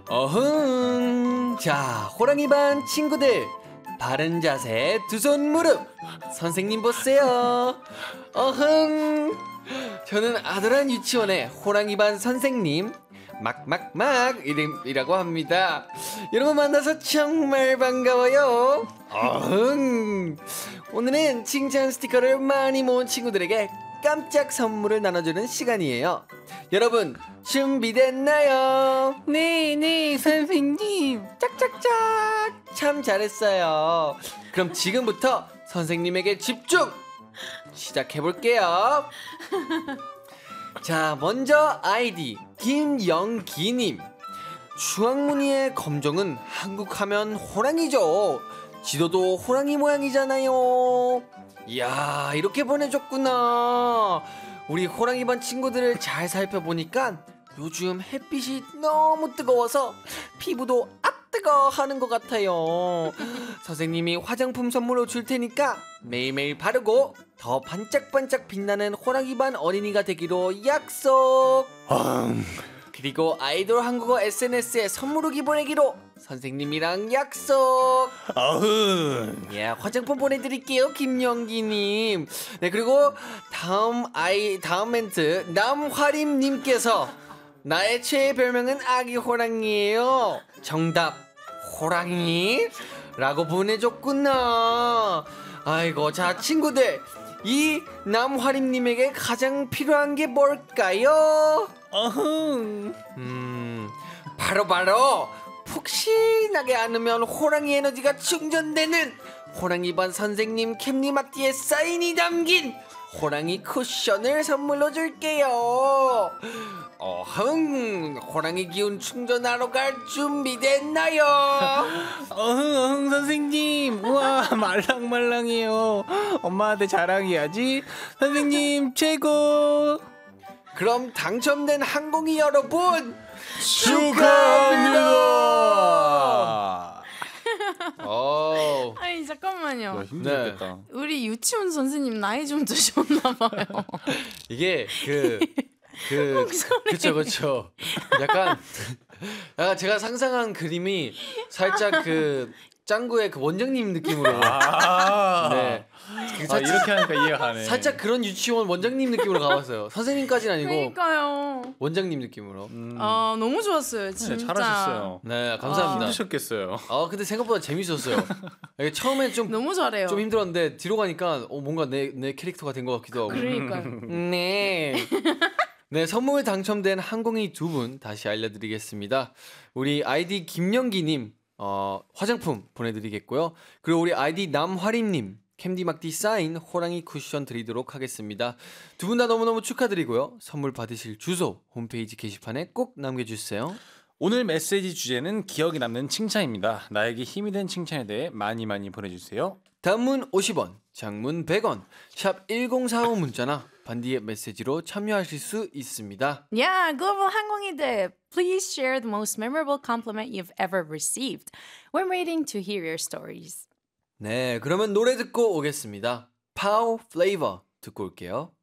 어흥. 자, 호랑이 반 친구들, 바른 자세, 두 손 무릎. 선생님 보세요. 어흥. 저는 아들한 유치원의 호랑이 반 선생님 막막막 이름이라고 합니다. 여러분 만나서 정말 반가워요. 어흥. 오늘은 칭찬 스티커를 많이 모은 친구들에게 깜짝 선물을 나눠주는 시간이에요. 여러분 준비됐나요? 네, 선생님. 짝짝짝. 참 잘했어요. 그럼 지금부터 선생님에게 집중 시작해볼게요. 자, 먼저 아이디 김영기님. 중앙무늬의 검정은 한국 하면 호랑이죠. 지도도 호랑이 모양이잖아요. 이야, 이렇게 보내줬구나. 우리 호랑이 반 친구들을 잘 살펴보니까 요즘 햇빛이 너무 뜨거워서 피부도 뜨거 하는 것 같아요. 선생님이 화장품 선물로 줄 테니까 매일매일 바르고 더 반짝반짝 빛나는 호랑이 반 어린이가 되기로 약속. 그리고 아이돌 한국어 SNS에 선물 후기 보내기로 선생님이랑 약속. 예, 화장품 보내드릴게요, 김영기님. 네, 그리고 다음 멘트 남화림님께서 나의 최애 별명은 아기 호랑이에요. 정답 호랑이 라고 보내줬구나. 아이고, 자 친구들, 이 남화림님에게 가장 필요한 게 뭘까요? 바로 푹신하게 안으면 호랑이 에너지가 충전되는 호랑이 반 선생님 캡님 앞뒤에 사인이 담긴 호랑이 쿠션을 선물로 줄게요. 호랑이 기운 충전하러 갈 준비됐나요? 선생님. 우와, 말랑말랑해요. 엄마한테 자랑해야지. 선생님 최고. 그럼 당첨된 항공이 여러분 축하합니다. 아니 잠깐만요. 힘들겠다. 우리 유치원 선생님 나이 좀 드셨나봐요. 이게 그쵸. 약간 제가 상상한 그림이 살짝 그 짱구의 그 원장님 느낌으로. 네. 이렇게 하니까 이해가네. 살짝 그런 유치원 원장님 느낌으로 가봤어요. 선생님까지는 아니고. 그러니까요. 원장님 느낌으로. 너무 좋았어요, 진짜. 네, 잘하셨어요. 네, 감사합니다. 힘드셨겠어요. 근데 생각보다 재밌었어요. 처음에 좀 너무 잘해요. 좀 힘들었는데 뒤로 가니까 뭔가 내 캐릭터가 된 것 같기도 하고. 그러니까요. 네. 네, 선물 당첨된 항공이 두 분 다시 알려드리겠습니다. 우리 아이디 김영기님 화장품 보내드리겠고요. 그리고 우리 아이디 남화림님 캔디막디 사인 호랑이 쿠션 드리도록 하겠습니다. 두 분 다 너무너무 축하드리고요. 선물 받으실 주소 홈페이지 게시판에 꼭 남겨주세요. 오늘 메시지 주제는 기억에 남는 칭찬입니다. 나에게 힘이 된 칭찬에 대해 많이 보내주세요. 단문 50원, 장문 100원, 샵 1045 문자나 반디의 메시지로 참여하실 수 있습니다. Yeah, global 항공이들, please share the most memorable compliment you've ever received. We're waiting to hear your stories. 네, 그러면 노래 듣고 오겠습니다. Pow Flavor 듣고 올게요.